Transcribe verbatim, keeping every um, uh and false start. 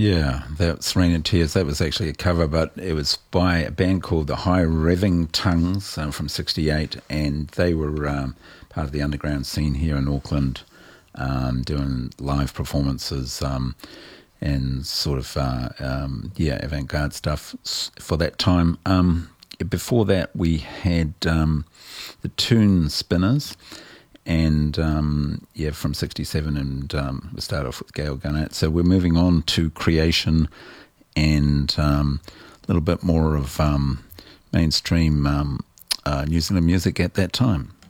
Yeah, that's Rain and Tears. That was actually a cover, but it was by a band called the High Revving Tongues uh, from sixty-eight, and they were um, part of the underground scene here in Auckland, um, doing live performances um, and sort of, uh, um, yeah, avant-garde stuff for that time. Um, before that, we had um, the Tune Spinners, and um, yeah, from sixty-seven, and um, we start off with Gail Gunnett. So we're moving on to Creation and um, a little bit more of um, mainstream um, uh, New Zealand music at that time.